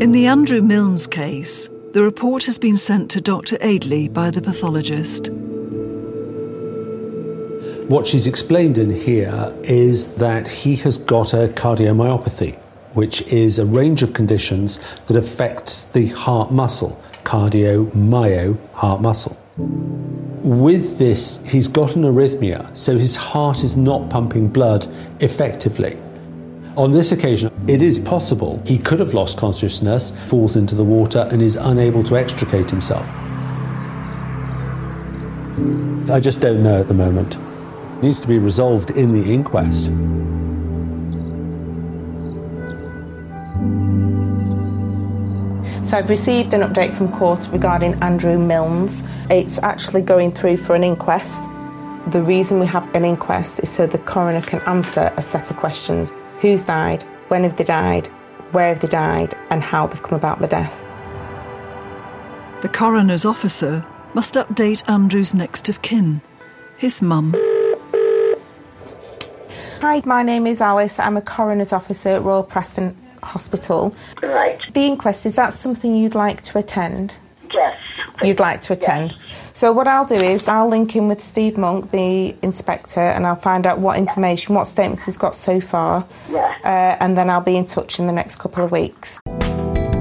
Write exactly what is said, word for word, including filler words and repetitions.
In the Andrew Milnes case, the report has been sent to Doctor Aidley by the pathologist. What she's explained in here is that he has got a cardiomyopathy, which is a range of conditions that affects the heart muscle, cardio-myo, heart muscle. With this, he's got an arrhythmia, so his heart is not pumping blood effectively. On this occasion, it is possible he could have lost consciousness, falls into the water and is unable to extricate himself. I just don't know at the moment. It needs to be resolved in the inquest. So I've received an update from court regarding Andrew Milnes. It's actually going through for an inquest. The reason we have an inquest is so the coroner can answer a set of questions. Who's died, when have they died, where have they died, and how they've come about the death. The coroner's officer must update Andrew's next of kin, his mum. Hi, my name is Alice. I'm a coroner's officer at Royal Preston Hospital. Right. The inquest, is that something you'd like to attend? Yes. You'd like to attend? Yes. So what I'll do is I'll link in with Steve Monk, the inspector, and I'll find out what information, what statements he's got so far. Yeah. Uh, and then I'll be in touch in the next couple of weeks.